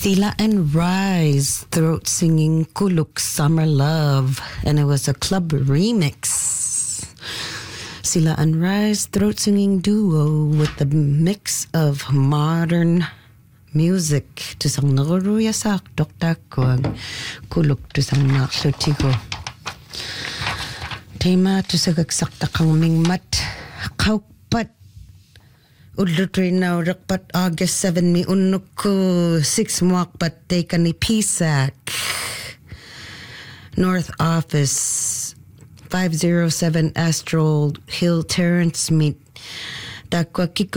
Thila and Rise, throat singing Kuluk Summer Love, and it was a club remix. Sila and Rise, throat singing duo with the mix of modern music. Tusang naruruya sa dokta ko ang kuluk tusang naklutigo. Tema tusagagsakta kang mingmat kaukpat. Udlutri na rakpat August 7 mi unuk ko 6 muakpat teka ni Pisak. North Office 507 Astral Hill Terrace Meet. Dakwa kiko